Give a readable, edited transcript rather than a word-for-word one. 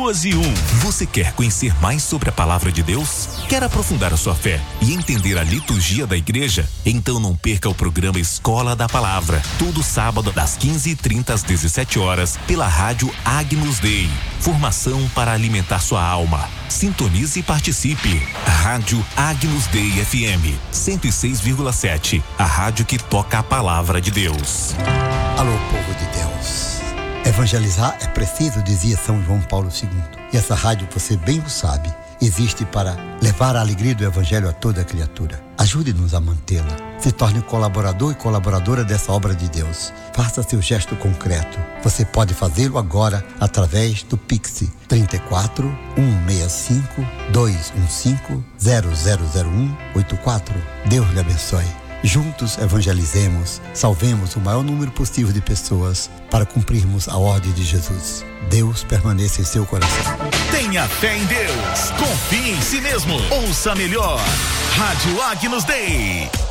12:1. Você quer conhecer mais sobre a palavra de Deus? Quer aprofundar a sua fé e entender a liturgia da igreja? Então não perca o programa Escola da Palavra, todo sábado das 15h30 às 17h, pela rádio Agnus Dei. Formação para alimentar sua alma. Sintonize e participe. Rádio Agnus Dei FM 106,7. A rádio que toca a palavra de Deus. Alô, povo de Deus. Evangelizar é preciso, dizia São João Paulo II. E essa rádio, você bem o sabe, existe para levar a alegria do Evangelho a toda criatura. Ajude-nos a mantê-la. Se torne colaborador e colaboradora dessa obra de Deus. Faça seu gesto concreto. Você pode fazê-lo agora através do Pix 34 165 215 000184. Deus lhe abençoe. Juntos evangelizemos, salvemos o maior número possível de pessoas para cumprirmos a ordem de Jesus. Deus permaneça em seu coração. Tenha fé em Deus. Confie em si mesmo. Ouça melhor. Rádio Agnus Dei.